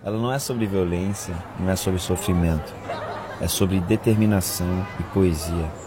Ela não é sobre violência, não é sobre sofrimento. É sobre determinação e poesia.